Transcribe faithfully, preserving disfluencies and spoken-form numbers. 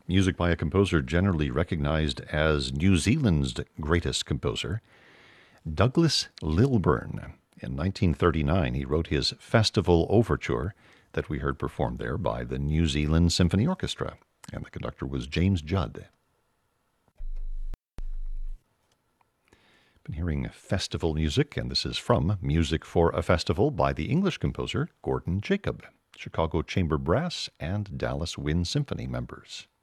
music by a composer generally recognized as New Zealand's greatest composer, Douglas Lilburn. In nineteen thirty-nine, he wrote his Festival Overture that we heard performed there by the New Zealand Symphony Orchestra, and the conductor was James Judd. Been hearing festival music, and this is from Music for a Festival by the English composer Gordon Jacob, Chicago Chamber Brass and Dallas Wind Symphony members.